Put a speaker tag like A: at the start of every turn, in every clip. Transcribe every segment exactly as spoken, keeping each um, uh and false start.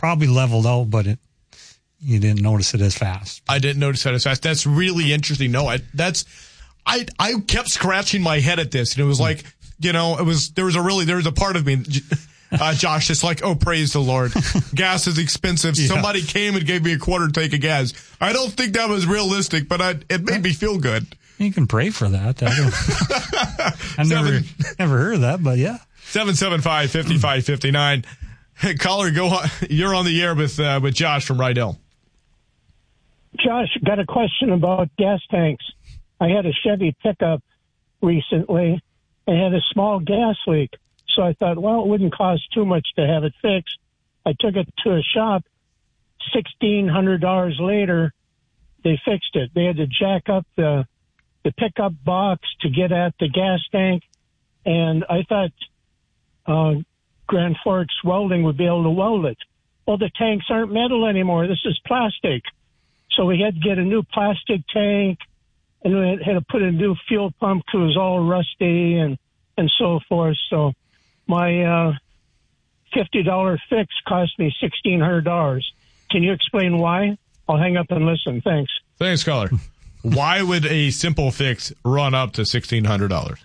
A: probably leveled out, but it you didn't notice it as fast.
B: I didn't notice that as fast. That's really interesting. No, I, that's I I kept scratching my head at this, and it was like, you know, it was there was a really there was a part of me. Uh, Josh, it's like, oh, praise the Lord. Gas is expensive. Yeah. Somebody came and gave me a quarter tank of gas. I don't think that was realistic, but I, it made me feel good.
A: You can pray for that. I never, never heard of that, but yeah.
B: seven seven five, five five five nine. Hey, caller, go on. You're on the air with uh, with Josh from Rydell.
C: Josh, got a question about gas tanks. I had a Chevy pickup recently and had a small gas leak. So I thought, well, it wouldn't cost too much to have it fixed. I took it to a shop. sixteen hundred dollars later, they fixed it. They had to jack up the the pickup box to get at the gas tank. And I thought uh, Grand Forks Welding would be able to weld it. Well, the tanks aren't metal anymore. This is plastic. So we had to get a new plastic tank, and we had to put a new fuel pump because it was all rusty and, and so forth. So my uh, fifty dollars fix cost me sixteen hundred dollars. Can you explain why? I'll hang up and listen. Thanks.
B: Thanks, caller. Why would a simple fix run up to sixteen hundred dollars?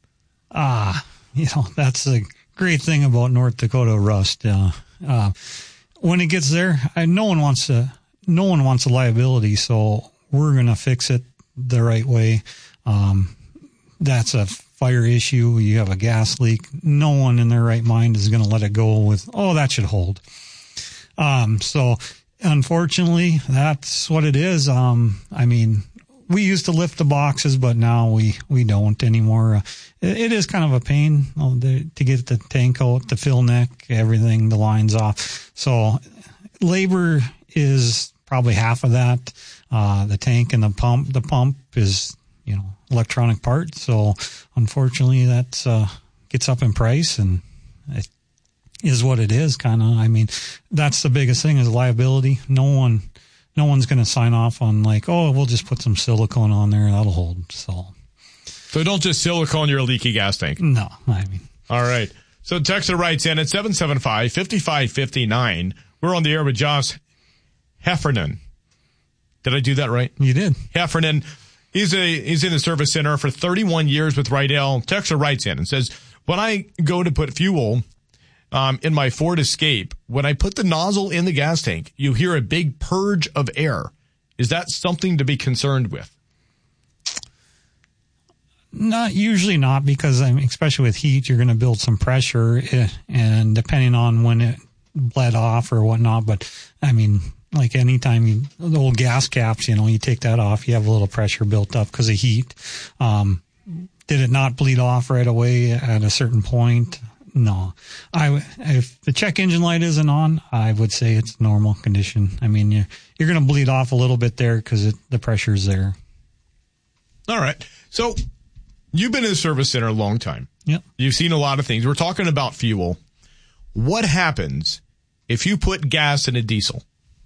A: Ah, you know, that's the great thing about North Dakota rust. Uh, uh, when it gets there, I, no one wants to, no one wants a liability, so we're going to fix it the right way. Um, that's a fire issue. You have a gas leak. No one in their right mind is going to let it go with, oh, that should hold. Um, so unfortunately, that's what it is. Um, I mean, we used to lift the boxes, but now we, we don't anymore. Uh, it, it is kind of a pain uh, the, to get the tank out, the fill neck, everything, the lines off. So labor is probably half of that. Uh, the tank and the pump, the pump is, you know, electronic part. So unfortunately that, uh, gets up in price, and it is what it is kind of. I mean, that's the biggest thing is liability. No one, no one's going to sign off on like, oh, we'll just put some silicone on there and that'll hold. So,
B: so don't just silicone your leaky gas tank.
A: No, I mean,
B: all right. So Texter writes in at seven seven five, five five five nine. We're on the air with Josh Heffernan. Did I do that right?
A: You did.
B: Heffernan. He's a, he's in the service center for thirty-one years with Rydell. Texter writes in and says, when I go to put fuel, um, in my Ford Escape, when I put the nozzle in the gas tank, you hear a big purge of air. Is that something to be concerned with?
A: Not usually not, because I mean, especially with heat, you're going to build some pressure, and depending on when it bled off or whatnot. But I mean, like anytime you, the old gas caps, you know, you take that off, you have a little pressure built up because of heat. Um, did it not bleed off right away at a certain point? No. I, if the check engine light isn't on, I would say it's normal condition. I mean, you're, you're going to bleed off a little bit there because the pressure's there.
B: All right. So you've been in the service center a long time.
A: Yep.
B: You've seen a lot of things. We're talking about fuel. What happens if you put gas in a diesel?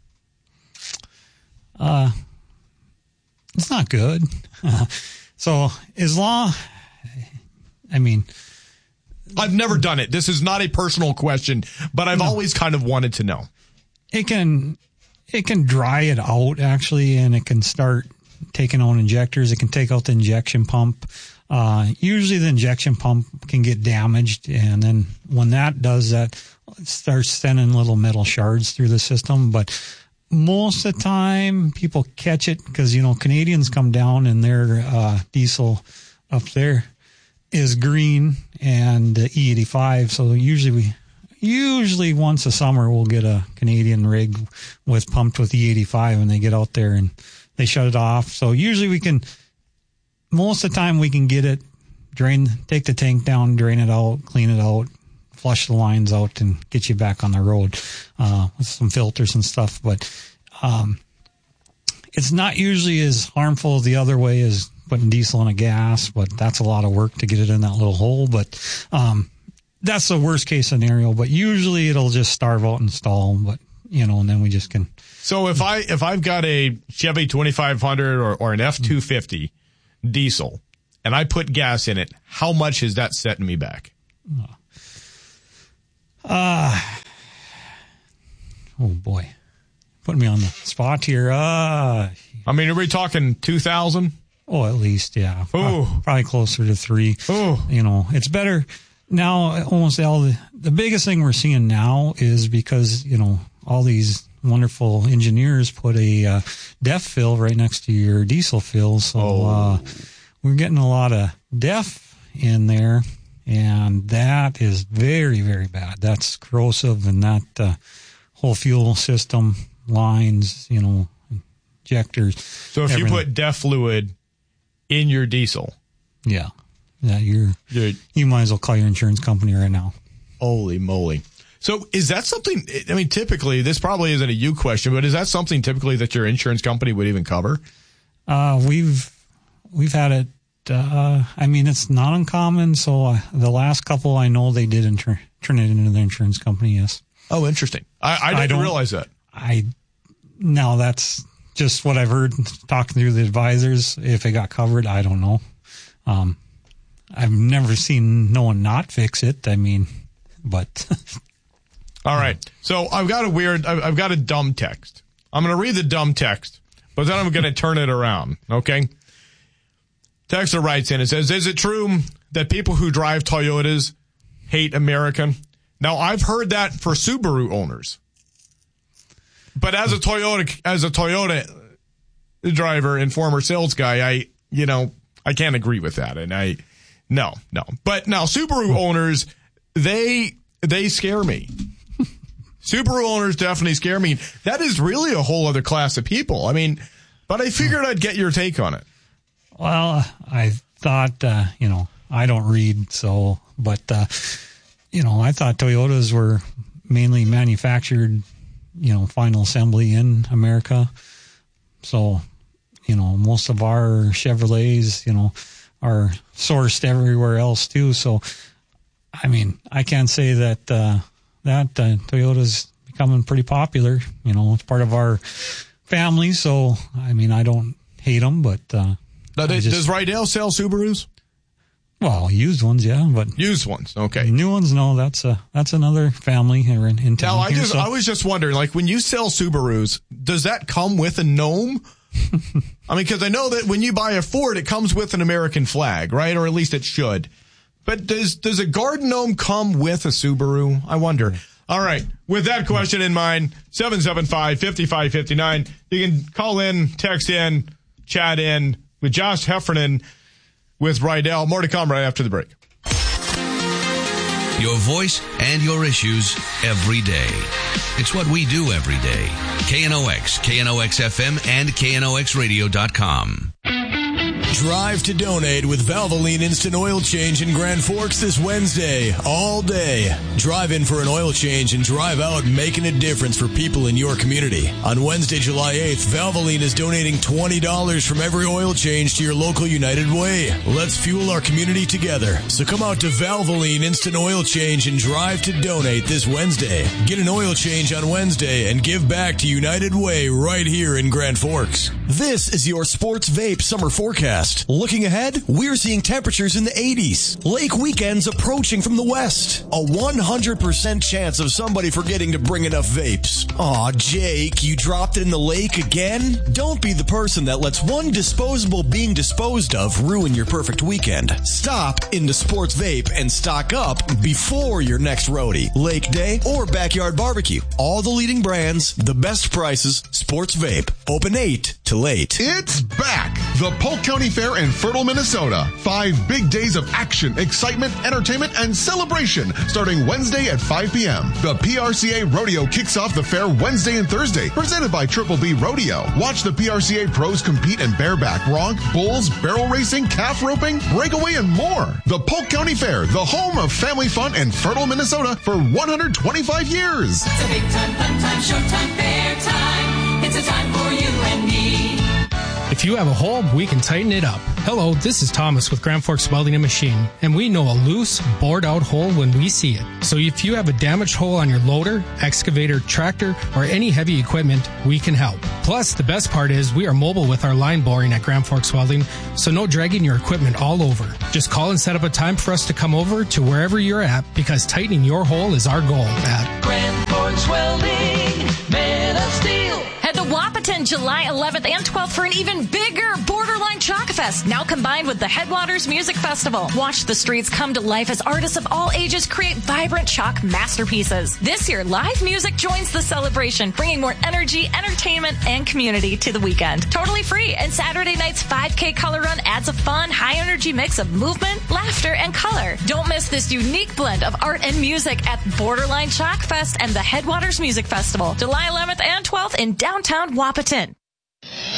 A: Uh, it's not good. So as long, I mean,
B: I've never done it. This is not a personal question, but I've no. always kind of wanted to know.
A: It can, it can dry it out actually, and it can start taking out injectors. It can take out the injection pump. Uh, usually the injection pump can get damaged, and then when that does that, it starts sending little metal shards through the system. But most of the time people catch it because, you know, Canadians come down and their, uh, diesel up there is green and uh, E eighty-five. So usually we, usually once a summer we'll get a Canadian rig with pumped with E eighty-five, and they get out there and they shut it off. So usually we can, most of the time we can get it, drain, take the tank down, drain it out, clean it out, flush the lines out, and get you back on the road, uh, with some filters and stuff. But, um, it's not usually as harmful the other way as putting diesel in a gas, but that's a lot of work to get it in that little hole. But, um, that's the worst case scenario, but usually it'll just starve out and stall, but, you know, and then we just can.
B: So if I, if I've got a Chevy twenty-five hundred or, or an F two fifty diesel and I put gas in it, how much is that setting me back?
A: Uh, oh putting me on the spot here. Uh,
B: I mean, are we talking two thousand?
A: Oh, at least, yeah.
B: Oh.
A: Probably closer to three.
B: Oh.
A: You know, it's better now. Almost all the, the biggest thing we're seeing now is because, you know, all these wonderful engineers put a uh, D E F fill right next to your diesel fill. So
B: oh.
A: uh, we're getting a lot of D E F in there, and that is very, very bad. That's corrosive, and that uh, whole fuel system, lines, you know, injectors.
B: So if
A: everything.
B: you put D E F fluid in your diesel,
A: yeah, yeah, you're,
B: you're
A: you might as well call your insurance company right now.
B: Holy moly! So is that something? I mean, typically this probably isn't a you question, but is that something typically that your insurance company would even cover?
A: Uh, we've we've had it. Uh, I mean, it's not uncommon. So uh, the last couple I know they did inter- turn it into the insurance company. Yes.
B: Oh, interesting. I, I didn't
A: I
B: realize that.
A: I no, that's just what I've heard talking through the advisors. If it got covered, I don't know. Um, I've never seen no one not fix it. I mean, but.
B: All right. So I've got a weird, I've got a dumb text. I'm going to read the dumb text, but then I'm going to turn it around. Okay. Texter writes in and says, is it true that people who drive Toyotas hate American? Now, I've heard that for Subaru owners. But as a Toyota, as a Toyota driver and former sales guy, I, you know, I can't agree with that. And I, no, no. But now Subaru owners, they, they scare me. Subaru owners definitely scare me. That is really a whole other class of people. I mean, but I figured I'd get your take on it.
A: Well, I thought, uh, you know, I don't read, so, but, uh, you know, I thought Toyotas were mainly manufactured, you know, final assembly in America. So, you know, most of our Chevrolets, you know, are sourced everywhere else too. So, I mean, I can't say that, uh, that uh, Toyota's becoming pretty popular. You know, it's part of our family. So, I mean, I don't hate them, but, uh,
B: now, does,
A: just,
B: does Rydell sell Subarus?
A: Well, used ones, yeah, but
B: used ones, okay.
A: New ones, no. That's a that's another family here in, in town.
B: Now, I
A: here,
B: just
A: so.
B: I was just wondering, like, when you sell Subarus, does that come with a gnome? I mean, because I know that when you buy a Ford, it comes with an American flag, right? Or at least it should. But does does a garden gnome come with a Subaru? I wonder. All right. With that question in mind, seven seven five, five five five nine. You can call in, text in, chat in with Josh Heffernan with Rydell. More to come right after the break.
D: Your voice and your issues every day. It's what we do every day. K N O X, K N O X F M, and K N O X radio dot com.
E: Drive to donate with Valvoline Instant Oil Change in Grand Forks this Wednesday, all day. Drive in for an oil change and drive out making a difference for people in your community. On Wednesday, July eighth, Valvoline is donating twenty dollars from every oil change to your local United Way. Let's fuel our community together. So come out to Valvoline Instant Oil Change and drive to donate this Wednesday. Get an oil change on Wednesday and give back to United Way right here in Grand Forks. This is your Sports Vape Summer Forecast. Looking ahead, we're seeing temperatures in the eighties. Lake weekends approaching from the west. A one hundred percent chance of somebody forgetting to bring enough vapes. Aw, Jake, you dropped it in the lake again? Don't be the person that lets one disposable being disposed of ruin your perfect weekend. Stop into Sports Vape and stock up before your next roadie, lake day, or backyard barbecue. All the leading brands, the best prices, Sports Vape. Open eight to late.
F: It's back! The Polk County Fair in Fertile, Minnesota. Five big days of action, excitement, entertainment, and celebration starting Wednesday at five p.m. The P R C A Rodeo kicks off the fair Wednesday and Thursday, presented by Triple B Rodeo. Watch the P R C A pros compete in bareback, bronc, bulls, barrel racing, calf roping, breakaway, and more. The Polk County Fair, the home of family fun in Fertile, Minnesota for one hundred twenty-five years.
G: It's a big time, fun time, showtime, fair time. It's a time for you and me.
H: If you have a hole, we can tighten it up. Hello, this is Thomas with Grand Forks Welding and Machine, and we know a loose, bored-out hole when we see it. So if you have a damaged hole on your loader, excavator, tractor, or any heavy equipment, we can help. Plus, the best part is we are mobile with our line boring at Grand Forks Welding, so no dragging your equipment all over. Just call and set up a time for us to come over to wherever you're at, because tightening your hole is our goal at
G: Grand Forks Welding, men of steel.
I: on July eleventh and twelfth for an even bigger Borderline Chalk Fest, now combined with the Headwaters Music Festival. Watch the streets come to life as artists of all ages create vibrant chalk masterpieces. This year, live music joins the celebration, bringing more energy, entertainment, and community to the weekend. Totally free, and Saturday night's five K color run adds a fun, high-energy mix of movement, laughter, and color. Don't miss this unique blend of art and music at Borderline Chalk Fest and the Headwaters Music Festival, July eleventh and twelfth in downtown Wahpeton.